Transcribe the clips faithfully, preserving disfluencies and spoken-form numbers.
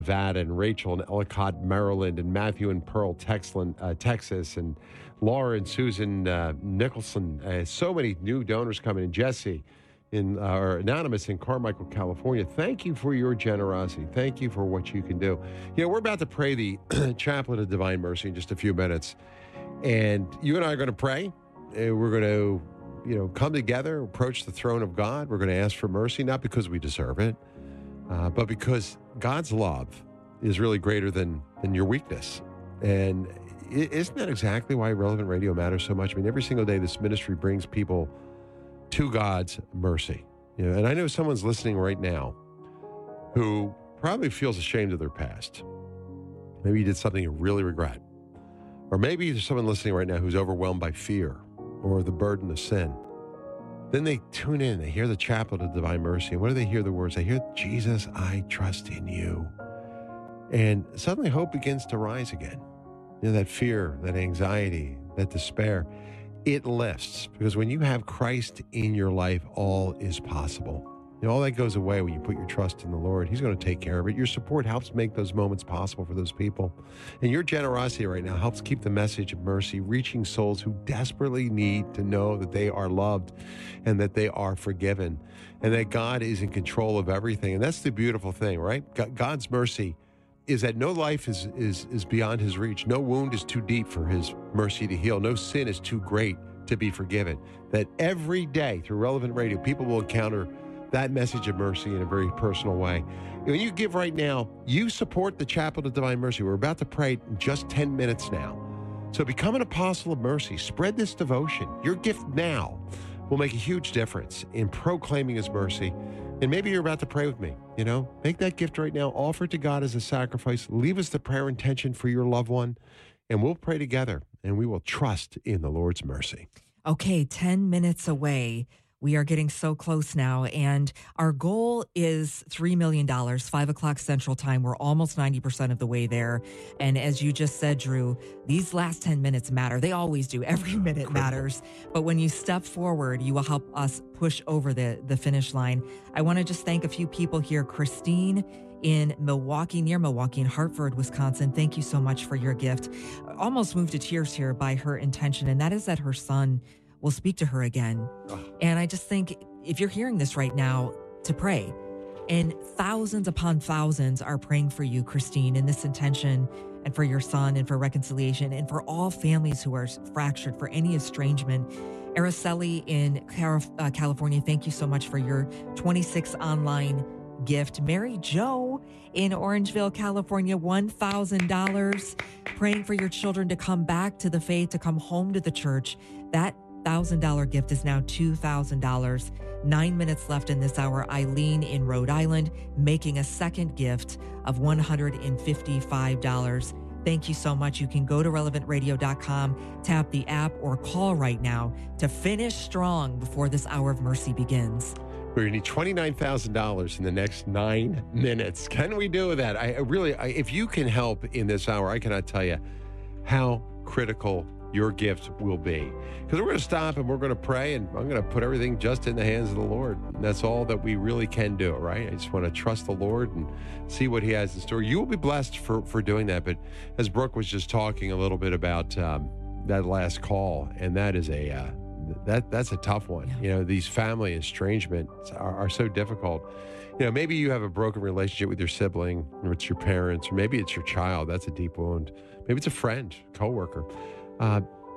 Nevada, and Rachel in Ellicott, Maryland, and Matthew and Pearl, Texlan, uh, Texas, and Laura and Susan uh, Nicholson. Uh, so many new donors coming in. Jesse in uh, or Anonymous in Carmichael, California. Thank you for your generosity. Thank you for what you can do. You know, we're about to pray the Chaplet of Divine Mercy in just a few minutes. And you and I are going to pray. And we're going to, you know, come together, approach the throne of God. We're going to ask for mercy, not because we deserve it, uh, but because God's love is really greater than, than your weakness. And isn't that exactly why Relevant Radio matters so much? I mean, every single day this ministry brings people to God's mercy. You know, and I know someone's listening right now who probably feels ashamed of their past. Maybe you did something you really regret. Or maybe there's someone listening right now who's overwhelmed by fear or the burden of sin. Then they tune in, they hear the Chaplet of Divine Mercy, and what do they hear the words? They hear, Jesus, I trust in you. And suddenly hope begins to rise again. You know, that fear, that anxiety, that despair, it lifts, because when you have Christ in your life, all is possible. You know, all that goes away when you put your trust in the Lord. He's going to take care of it. Your support helps make those moments possible for those people. And your generosity right now helps keep the message of mercy reaching souls who desperately need to know that they are loved and that they are forgiven and that God is in control of everything. And that's the beautiful thing, right? God's mercy is that no life is, is, is beyond his reach. No wound is too deep for his mercy to heal. No sin is too great to be forgiven. That every day through Relevant Radio, people will encounter that message of mercy in a very personal way. When you give right now, you support the Chaplet of Divine Mercy. We're about to pray in just ten minutes now. So become an apostle of mercy. Spread this devotion. Your gift now will make a huge difference in proclaiming his mercy. And maybe you're about to pray with me. You know, make that gift right now. Offer it to God as a sacrifice. Leave us the prayer intention for your loved one, and we'll pray together, and we will trust in the Lord's mercy. Okay, ten minutes away. We are getting so close now, and our goal is three million dollars, five o'clock Central Time. We're almost ninety percent of the way there. And as you just said, Drew, these last ten minutes matter. They always do. Every minute Critical. matters. But when you step forward, you will help us push over the, the finish line. I want to just thank a few people here. Christine in Milwaukee, near Milwaukee, in Hartford, Wisconsin. Thank you so much for your gift. Almost moved to tears here by her intention, and that is that her son will speak to her again. Oh. And I just think if you're hearing this right now, to pray. And thousands upon thousands are praying for you, Christine, in this intention, and for your son, and for reconciliation, and for all families who are fractured, for any estrangement. Araceli in California, thank you so much for your twenty-six online gift. Mary Jo in Orangeville, California, one thousand dollars. Praying for your children to come back to the faith, to come home to the church. That one thousand dollars gift is now two thousand dollars. Nine minutes left in this hour. Eileen in Rhode Island making a second gift of one hundred fifty-five dollars. Thank you so much. You can go to relevant radio dot com, tap the app, or call right now to finish strong before this hour of mercy begins. We're going to need twenty-nine thousand dollars in the next nine minutes. Can we do that? I really, I, if you can help in this hour, I cannot tell you how critical your gift will be. Because we're going to stop and we're going to pray, and I'm going to put everything just in the hands of the Lord. And that's all that we really can do, right? I just want to trust the Lord and see what he has in store. You will be blessed for, for doing that. But as Brooke was just talking a little bit about um, that last call, and that is a, uh, that that's a tough one. Yeah. You know, these family estrangements are, are so difficult. You know, maybe you have a broken relationship with your sibling, or it's your parents, or maybe it's your child. That's a deep wound. Maybe it's a friend, coworker. Uh,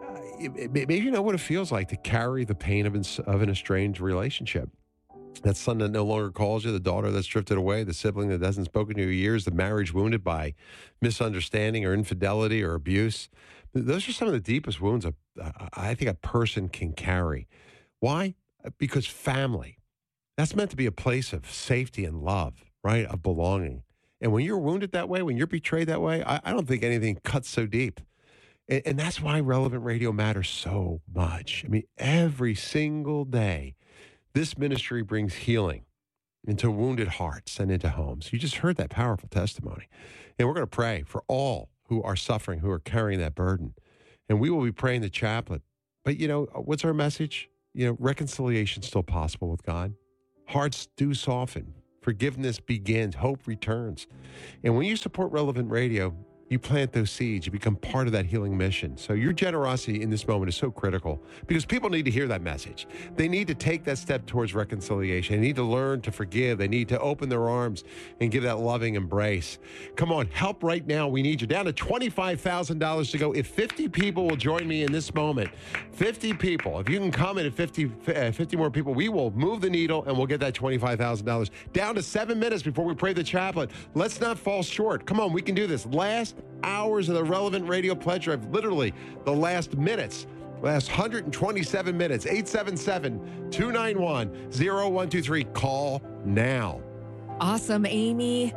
maybe you know what it feels like to carry the pain of an, of an estranged relationship. That son that no longer calls you, the daughter that's drifted away, the sibling that hasn't spoken to you in years, the marriage wounded by misunderstanding or infidelity or abuse. Those are some of the deepest wounds a, I think a person can carry. Why? Because family, that's meant to be a place of safety and love, right? Of belonging. And when you're wounded that way, when you're betrayed that way, I, I don't think anything cuts so deep. And, and that's why Relevant Radio matters so much. I mean, every single day, this ministry brings healing into wounded hearts and into homes. You just heard that powerful testimony. And we're going to pray for all who are suffering, who are carrying that burden. And we will be praying the chaplet. But, you know, what's our message? You know, reconciliation is still possible with God. Hearts do soften. Forgiveness begins. Hope returns. And when you support Relevant Radio, you plant those seeds. You become part of that healing mission. So your generosity in this moment is so critical because people need to hear that message. They need to take that step towards reconciliation. They need to learn to forgive. They need to open their arms and give that loving embrace. Come on, help right now. We need you. Down to twenty-five thousand dollars to go. If fifty people will join me in this moment, fifty people, if you can come in at fifty, uh, fifty more people, we will move the needle and we'll get that twenty-five thousand dollars. Down to seven minutes before we pray the chaplet. Let's not fall short. Come on, we can do this. Last hours of the Relevant Radio Pledge Drive, literally the last minutes, last one hundred twenty-seven minutes. Eight seven seven, two nine one, zero one two three. Call now. Awesome, Amy,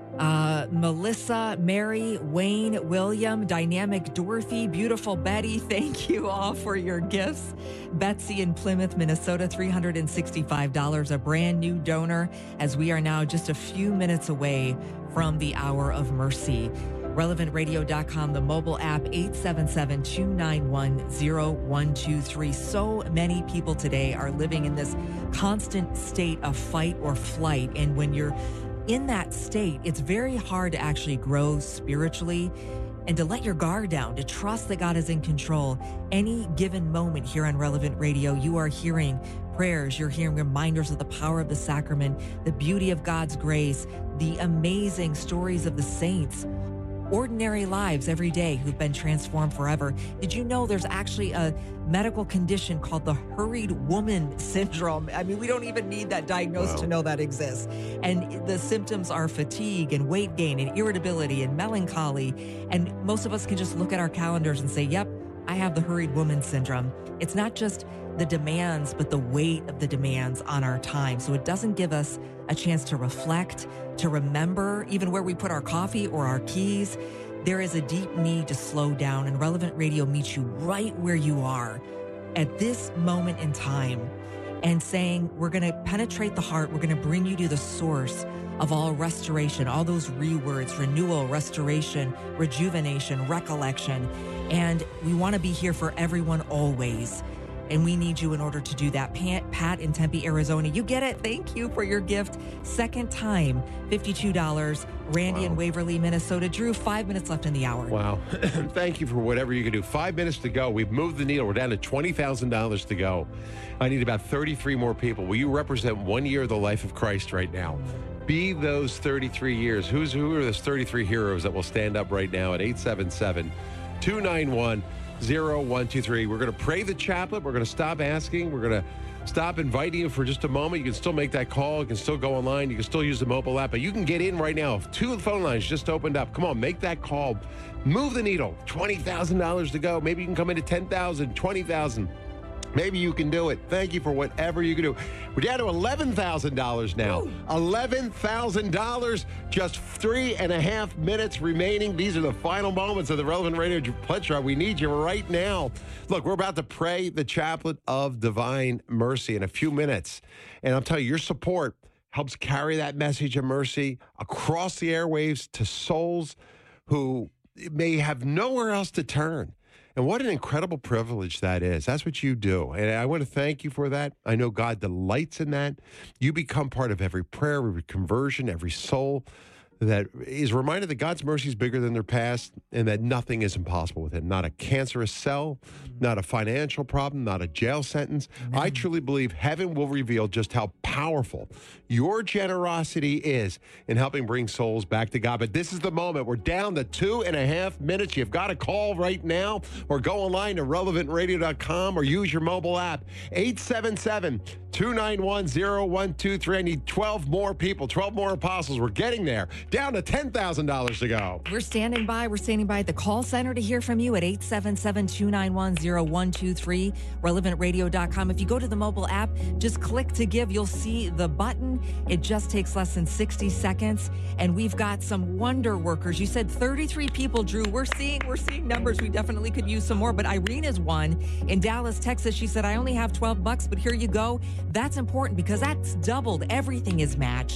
uh, Melissa, Mary, Wayne, William, Dynamic Dorothy, Beautiful Betty. Thank you all for your gifts. Betsy in Plymouth, Minnesota, three hundred sixty-five dollars, a brand new donor, as we are now just a few minutes away from the hour of mercy. relevant radio dot com, the mobile app, eight seven seven, two nine one, zero one two three. So many people today are living in this constant state of fight or flight. And when you're in that state, it's very hard to actually grow spiritually and to let your guard down, to trust that God is in control. Any given moment here on Relevant Radio, you are hearing prayers, you're hearing reminders of the power of the sacrament, the beauty of God's grace, the amazing stories of the saints, ordinary lives every day who've been transformed forever. Did you know there's actually a medical condition called the hurried woman syndrome? I mean, we don't even need that diagnosis Wow. to know that exists. And the symptoms are fatigue and weight gain and irritability and melancholy. And most of us can just look at our calendars and say, yep, I have the hurried woman syndrome. It's not just the demands, but the weight of the demands on our time. So it doesn't give us a chance to reflect, to remember even where we put our coffee or our keys. There is a deep need to slow down, and Relevant Radio meets you right where you are at this moment in time and saying, we're going to penetrate the heart. We're going to bring you to the source of all restoration, all those rewords, renewal, restoration, rejuvenation, recollection. And we want to be here for everyone always. And we need you in order to do that. Pat, Pat in Tempe, Arizona, you get it. Thank you for your gift. Second time, fifty-two dollars. Randy Wow. in Waverly, Minnesota. Drew, five minutes left in the hour. Wow. Thank you for whatever you can do. Five minutes to go. We've moved the needle. We're down to twenty thousand dollars to go. I need about thirty-three more people. Will you represent one year of the life of Christ right now? Be those thirty-three years. Who's Who are those thirty-three heroes that will stand up right now at eight seven seven, two nine one, zero one two three. We're going to pray the chaplet. We're going to stop asking. We're going to stop inviting you for just a moment. You can still make that call. You can still go online. You can still use the mobile app. But you can get in right now. Two phone lines just opened up. Come on, make that call. Move the needle. twenty thousand dollars to go. Maybe you can come into ten thousand dollars, twenty thousand dollars. Maybe you can do it. Thank you for whatever you can do. We're down to eleven thousand dollars now. Ooh. eleven thousand dollars, just three and a half minutes remaining. These are the final moments of the Relevant Radio Pledge Drive. We need you right now. Look, we're about to pray the Chaplet of Divine Mercy in a few minutes. And I'm telling you, your support helps carry that message of mercy across the airwaves to souls who may have nowhere else to turn. And what an incredible privilege that is. That's what you do. And I want to thank you for that. I know God delights in that. You become part of every prayer, every conversion, every soul that is reminded that God's mercy is bigger than their past and that nothing is impossible with Him. Not a cancerous cell, not a financial problem, not a jail sentence. Amen. I truly believe heaven will reveal just how powerful your generosity is in helping bring souls back to God. But this is the moment. We're down to two and a half minutes. You've got to call right now or go online to relevant radio dot com or use your mobile app. eight seven seven, two nine one, zero one two three. I need twelve more people, twelve more apostles. We're getting there. Down to ten thousand dollars to go. We're standing by. We're standing by at the call center to hear from you at eight seven seven, two nine one, zero one two three, relevant radio dot com. If you go to the mobile app, just click to give. You'll see the button. It just takes less than sixty seconds. And we've got some wonder workers. You said thirty-three people, Drew. We're seeing, we're seeing numbers. We definitely could use some more. But Irene is one in Dallas, Texas. She said, I only have twelve bucks, but here you go. That's important because that's doubled. Everything is matched.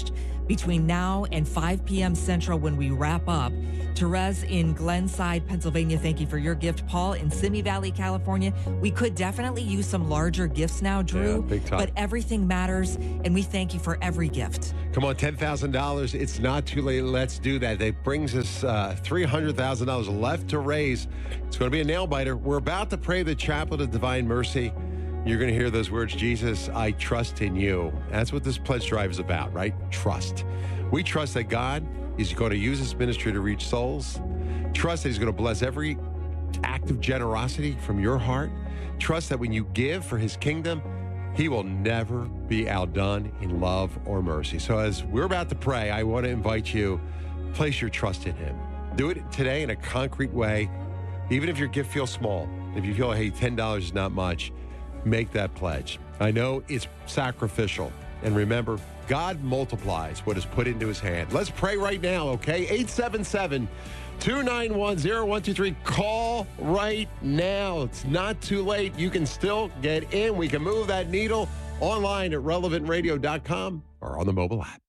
between now and five p.m. Central when we wrap up. Therese in Glenside, Pennsylvania, thank you for your gift. Paul in Simi Valley, California. We could definitely use some larger gifts now, Drew. Yeah, big time. But everything matters, and we thank you for every gift. Come on, ten thousand dollars. It's not too late. Let's do that. That brings us uh, three hundred thousand dollars left to raise. It's going to be a nail biter. We're about to pray the Chaplet of Divine Mercy. You're going to hear those words, Jesus, I trust in you. That's what this pledge drive is about, right? Trust. We trust that God is going to use this ministry to reach souls. Trust that he's going to bless every act of generosity from your heart. Trust that when you give for his kingdom, he will never be outdone in love or mercy. So as we're about to pray, I want to invite you, place your trust in him. Do it today in a concrete way. Even if your gift feels small, if you feel, hey, ten dollars is not much, make that pledge. I know it's sacrificial. And remember, God multiplies what is put into his hand. Let's pray right now, okay? eight seven seven, two nine one, zero one two three. Call right now. It's not too late. You can still get in. We can move that needle online at relevant radio dot com or on the mobile app.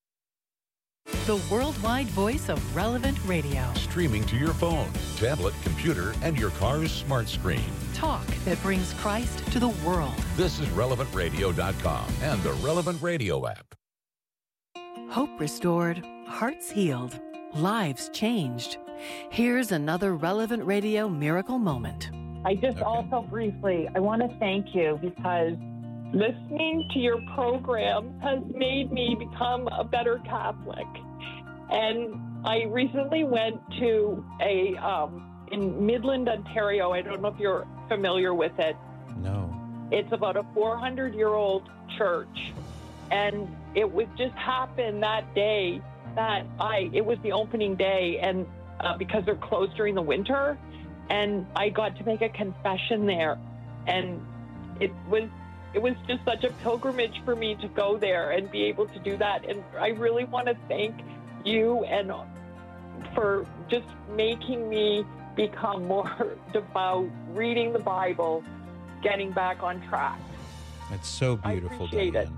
The worldwide voice of Relevant Radio. Streaming to your phone, tablet, computer, and your car's smart screen. Talk that brings Christ to the world. This is relevant radio dot com and the Relevant Radio app. Hope restored, hearts healed, lives changed. Here's another Relevant Radio miracle moment. I just Okay. also briefly, I want to thank you because listening to your program has made me become a better Catholic. And I recently went to a, um, in Midland, Ontario, I don't know if you're familiar with it. No. It's about a four hundred year old church. And it would just happen that day that I, it was the opening day, and uh, because they're closed during the winter, and I got to make a confession there. And it was, it was just such a pilgrimage for me to go there and be able to do that. And I really want to thank you and for just making me become more devout, reading the Bible, getting back on track. That's so beautiful, I appreciate Diane. it.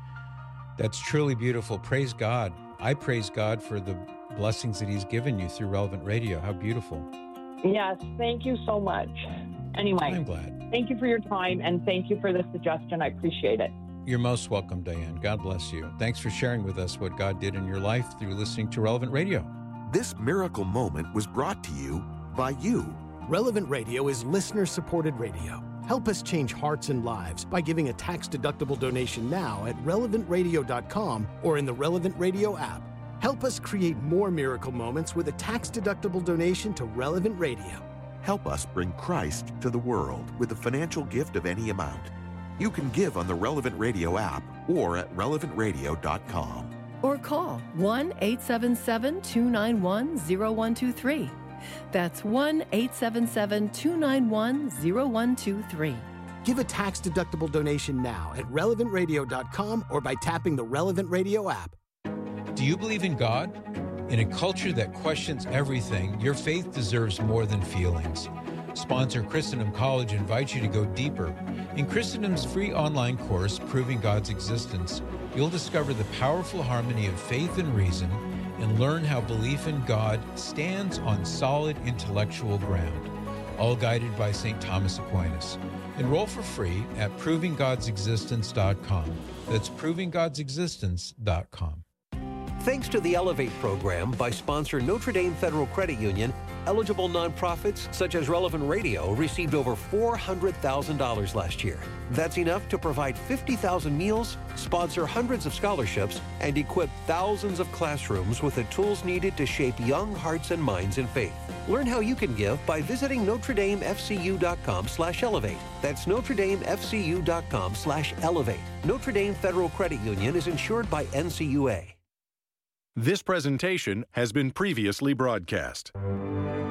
That's truly beautiful. Praise God. I praise God for the blessings that he's given you through Relevant Radio. How beautiful. Yes, thank you so much. Anyway, I'm glad. thank you for your time, and thank you for the suggestion. I appreciate it. You're most welcome, Diane. God bless you. Thanks for sharing with us what God did in your life through listening to Relevant Radio. This miracle moment was brought to you by you. Relevant Radio is listener-supported radio. Help us change hearts and lives by giving a tax-deductible donation now at relevant radio dot com or in the Relevant Radio app. Help us create more miracle moments with a tax-deductible donation to Relevant Radio. Help us bring Christ to the world with a financial gift of any amount. You can give on the Relevant Radio app or at relevant radio dot com. Or call one eight seven seven, two nine one, zero one two three. That's one eight seven seven, two nine one, zero one two three. Give a tax-deductible donation now at relevant radio dot com or by tapping the Relevant Radio app. Do you believe in God? In a culture that questions everything, your faith deserves more than feelings. Sponsor Christendom College invites you to go deeper. In Christendom's free online course, Proving God's Existence, you'll discover the powerful harmony of faith and reason and learn how belief in God stands on solid intellectual ground, all guided by Saint Thomas Aquinas. Enroll for free at proving gods existence dot com. That's proving gods existence dot com. Thanks to the Elevate program by sponsor Notre Dame Federal Credit Union, eligible nonprofits such as Relevant Radio received over four hundred thousand dollars last year. That's enough to provide fifty thousand meals, sponsor hundreds of scholarships, and equip thousands of classrooms with the tools needed to shape young hearts and minds in faith. Learn how you can give by visiting notre dame f c u dot com slash elevate. That's notre dame f c u dot com slash elevate. Notre Dame Federal Credit Union is insured by N C U A. This presentation has been previously broadcast.